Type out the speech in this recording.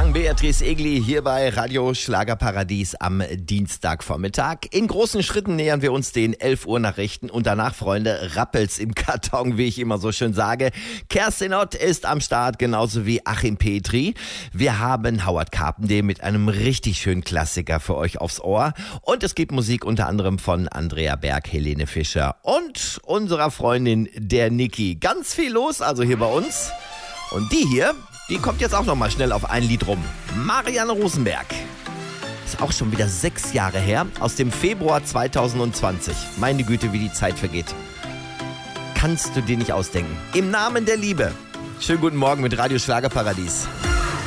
Sang Beatrice Egli hier bei Radio Schlagerparadies am Dienstagvormittag. In großen Schritten nähern wir uns den 11 Uhr Nachrichten und danach, Freunde, rappelt's im Karton, wie ich immer so schön sage. Kerstin Ott ist am Start, genauso wie Achim Petri. Wir haben Howard Carpendale mit einem richtig schönen Klassiker für euch aufs Ohr. Und es gibt Musik unter anderem von Andrea Berg, Helene Fischer und unserer Freundin der Niki. Ganz viel los also hier bei uns. Und die hier, die kommt jetzt auch nochmal schnell auf ein Lied rum. Marianne Rosenberg. Ist auch schon wieder 6 Jahre her, aus dem Februar 2020. Meine Güte, wie die Zeit vergeht. Kannst du dir nicht ausdenken. Im Namen der Liebe. Schönen guten Morgen mit Radio Schlagerparadies.